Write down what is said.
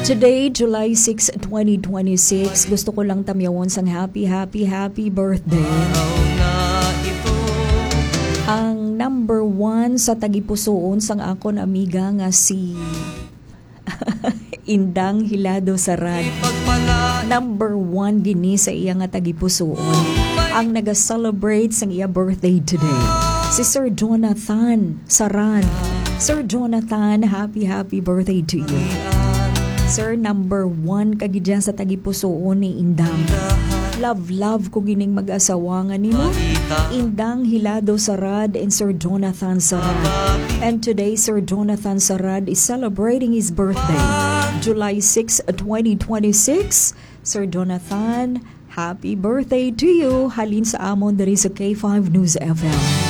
Today, July 6, 2026, gusto ko lang tamyawon sang happy birthday. Ang number 1 sa tagipusoon sang akon amiga nga si Indang Hilado Sarad. Number 1 gini sa iya nga tagipusoon. Ang naga-celebrate sang iya birthday today. Si Sir Jonathan Sarad. Sir Jonathan, happy birthday to you. Sir, number 1 kagidyan sa tagipusoon ni Indang. Love ko gining mag-asawangan nimo. Indang Hilado Sarad and Sir Jonathan Sarad. And today, Sir Jonathan Sarad is celebrating his birthday. July 6, 2026. Sir Jonathan, happy birthday to you. Halin sa amon diri sa K5 News FM.